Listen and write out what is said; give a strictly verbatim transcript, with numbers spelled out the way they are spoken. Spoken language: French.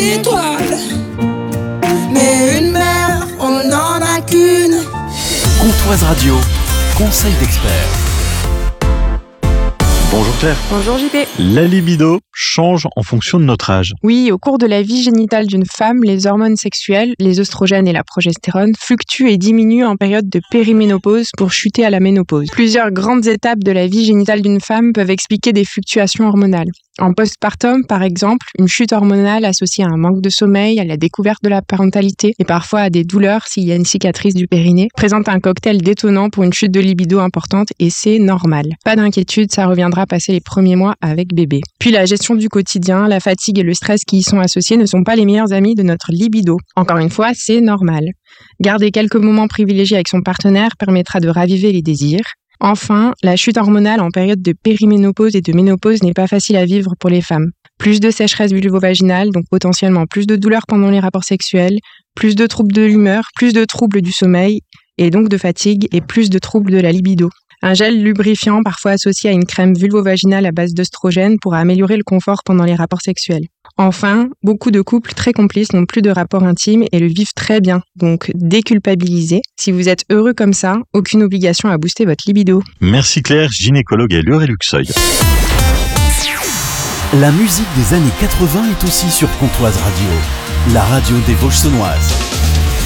d'étoiles. Mais une mère, on n'en a qu'une. Comptoise Radio, conseil d'experts. Bonjour Claire. Bonjour J P. La libido change en fonction de notre âge. Oui, au cours de la vie génitale d'une femme, les hormones sexuelles, les œstrogènes et la progestérone, fluctuent et diminuent en période de périménopause pour chuter à la ménopause. Plusieurs grandes étapes de la vie génitale d'une femme peuvent expliquer des fluctuations hormonales. En postpartum, par exemple, une chute hormonale associée à un manque de sommeil, à la découverte de la parentalité et parfois à des douleurs s'il y a une cicatrice du périnée, présente un cocktail détonnant pour une chute de libido importante et c'est normal. Pas d'inquiétude, ça reviendra passer les premiers mois avec bébé. Puis la gestion du quotidien, la fatigue et le stress qui y sont associés ne sont pas les meilleurs amis de notre libido. Encore une fois, c'est normal. Garder quelques moments privilégiés avec son partenaire permettra de raviver les désirs. Enfin, la chute hormonale en période de périménopause et de ménopause n'est pas facile à vivre pour les femmes. Plus de sécheresse vulvo-vaginale, donc potentiellement plus de douleurs pendant les rapports sexuels, plus de troubles de l'humeur, plus de troubles du sommeil, et donc de fatigue et plus de troubles de la libido. Un gel lubrifiant, parfois associé à une crème vulvo-vaginale à base d'œstrogène, pourra améliorer le confort pendant les rapports sexuels. Enfin, beaucoup de couples très complices n'ont plus de rapports intimes et le vivent très bien, donc déculpabilisez. Si vous êtes heureux comme ça, aucune obligation à booster votre libido. Merci Claire, gynécologue à Lure et Luxeuil. La musique des années quatre-vingts est aussi sur Comptoise Radio, la radio des Vosges saunoises.